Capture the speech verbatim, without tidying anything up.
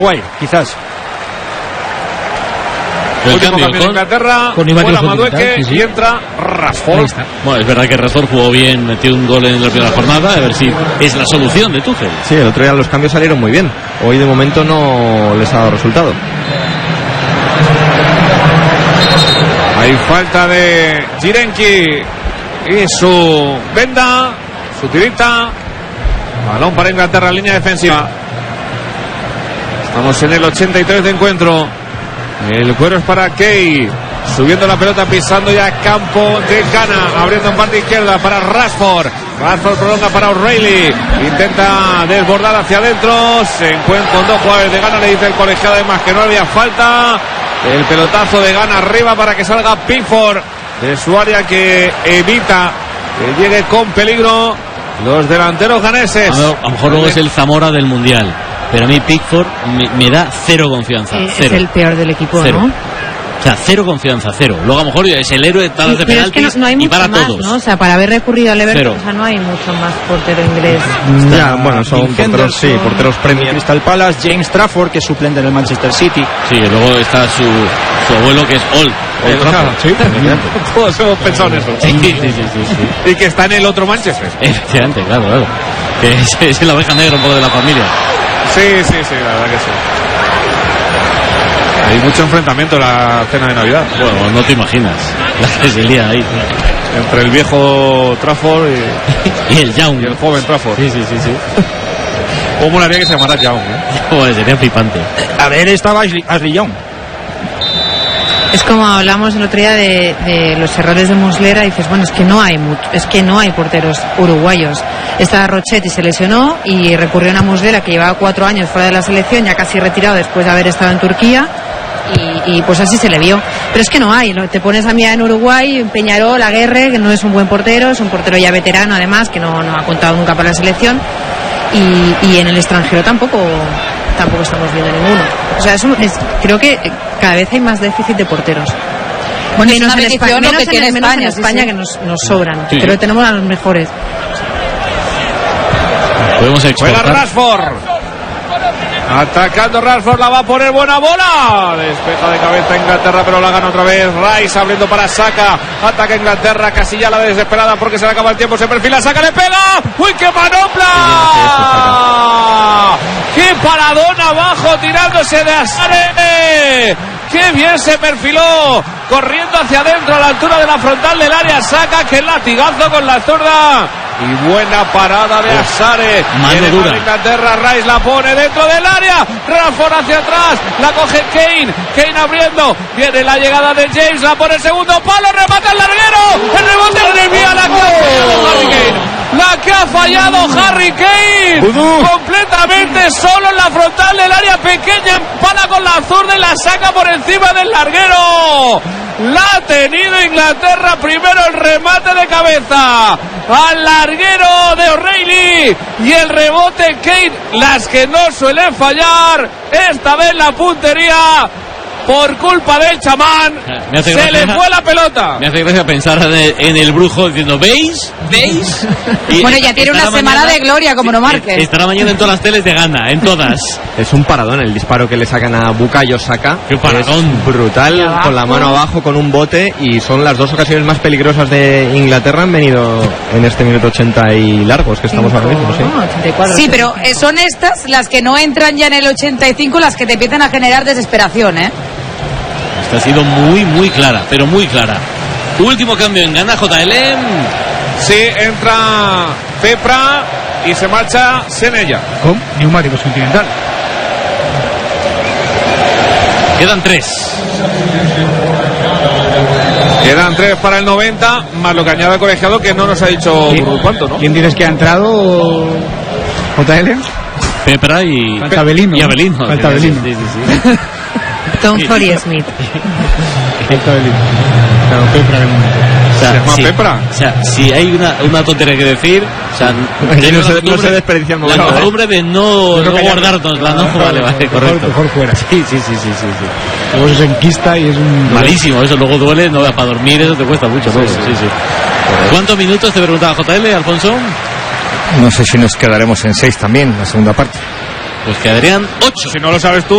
Guay, quizás. El último cambio de Inglaterra, fuera Madueke sí, sí. y entra Rashford. Bueno, es verdad que Rashford jugó bien, metió un gol en la primera jornada, a ver si es la solución de Tuchel. Sí, el otro día los cambios salieron muy bien. Hoy de momento no les ha dado resultado. Hay falta de Jirenki y su venda, su tirita. Balón para Inglaterra en línea defensiva. Estamos en el ochenta y tres de encuentro. El cuero es para Kay, subiendo la pelota, pisando ya campo de Ghana, abriendo en parte izquierda para Rashford. Rashford prolonga para O'Reilly, intenta desbordar hacia adentro, se encuentra con dos jugadores de Ghana, le dice el colegiado además que no había falta. El pelotazo de Ghana arriba para que salga Pickford de su área, que evita que llegue con peligro los delanteros ganeses. A, a lo mejor luego es el Zamora del Mundial, pero a mí Pickford me, me da cero confianza. Es cero. el peor del equipo, cero. ¿no? O sea, cero confianza, cero. Luego a lo mejor es el héroe de talas de Pero penaltis es que no, no hay y mucho para más, todos. ¿no? O sea, para haber recurrido al Everton, Cero. o sea, no hay mucho más portero inglés. Ya, bueno, son porteros, sí, porteros Premier. Crystal Palace, James Trafford, que es suplente en el Manchester City. Sí, y luego está su, su abuelo, que es Old. Old Trafford. Sí, todos hemos pensado en eso. Sí, sí, sí, sí, sí. Y que está en el otro Manchester. Efectivamente, claro, claro. Que es, es la oveja negra un poco de la familia. Sí, sí, sí, la verdad que sí. Hay mucho enfrentamiento en la cena de Navidad. Bueno, no te imaginas la que se lía ahí. Entre el viejo Trafford y, y el Young. Y el joven Trafford. Sí, sí, sí, sí. ¿Cómo molaría que se llamara Young? ¿eh? Bueno, sería flipante. A ver, estaba Ashley, Ashley Young. Es como hablamos el otro día de, de los errores de Muslera, y dices, bueno, es que no hay mucho, es que no hay porteros uruguayos. Estaba Rochetti, se lesionó y recurrió a una Muslera que llevaba cuatro años fuera de la selección, ya casi retirado después de haber estado en Turquía, y, y pues así se le vio. Pero es que no hay, ¿no? Te pones a mirar en Uruguay, Peñarol, Aguerre, que no es un buen portero, es un portero ya veterano además, que no, no ha contado nunca para la selección, y, y en el extranjero tampoco tampoco estamos viendo ninguno. O sea, es un, es, creo que cada vez hay más déficit de porteros. Bueno, menos en España, menos que en, tiene menos España, en España, sí, sí. que nos, nos sobran, Sí, pero sí. tenemos a los mejores. Podemos Juega exportar. Rashford. Atacando Rashford, la va a poner buena bola. Despeja de cabeza Inglaterra, pero la gana otra vez Rice, abriendo para Saka. Ataca Inglaterra, casi ya la desesperada porque se le acaba el tiempo. Se perfila, Saka, le pega. ¡Uy, qué manopla! ¡Qué paradón abajo, tirándose de Asare! ¡Qué bien se perfiló! Corriendo hacia adentro a la altura de la frontal del área. Saka, que latigazo con la zurda. Y buena parada de Asare. Mano dura. Inglaterra, Rice la pone dentro del área. Rashford hacia atrás. La coge Kane. Kane abriendo. Viene la llegada de James. La pone segundo palo. Remata el larguero. El rebote de Vía. La que ha fallado Harry Kane. La que ha fallado Harry Kane. Uh-huh. Completamente solo en la frontal del área pequeña. Empala con la zurda y la saca por encima del larguero. La ha tenido Inglaterra. Primero el remate de cabeza al larguero de O'Reilly y el rebote Kane, las que no suelen fallar, esta vez la puntería por culpa del chamán. Se gracia, le fue la pelota. Me hace gracia pensar en el, en el brujo diciendo, ¿veis? ¿Veis? Y Bueno, ya tiene una semana de gloria, como no marque. Estará mañana en todas las teles de Ghana, en todas. Es un paradón el disparo que le sacan a Bukayo Saka. Qué paradón. Es brutal, con la mano abajo, con un bote, y son las dos ocasiones más peligrosas de Inglaterra. Han venido en este minuto ochenta y largos que estamos ahora mismo. ¿Sí? ¿no? ochenta y cuatro, Sí, pero eh, son estas las que no entran ya en el ochenta y cinco, las que te empiezan a generar desesperación, ¿eh? Esta ha sido muy, muy clara, pero muy clara. Último cambio en Ghana, J L M. Sí, entra Pepra y se marcha Senella. Con neumáticos Continental. Quedan tres. Quedan tres para el noventa, más lo que añade el colegiado, que no nos ha dicho cuánto, ¿no? ¿Quién dices que ha entrado? ¿J L? Pepra y... Falta Abelino. Y Abelino. Falta Abelino. Sí, sí, sí. Tom Forey Smith. Falta Abelino. Claro, Pepra de momento. O sea, ¿Se llama sí, Pepra? O sea, si hay una, una tontería que decir, o sea, Aquí no se, la no se desperdicia el la momento. costumbre de no, Yo creo no que ya- guardárnosla, ¿no? Mejor- Vale, vale, mejor- correcto. mejor fuera. Sí, sí, sí, sí, sí, sí. Luego se enquista y es un... Malísimo, eso luego duele, no, para dormir eso te cuesta mucho, luego, sí, sí. ¿Cuántos minutos te preguntaba J L, Alfonso? No sé si nos quedaremos en seis también, la segunda parte. Pues quedarían ocho. Si no lo sabes tú.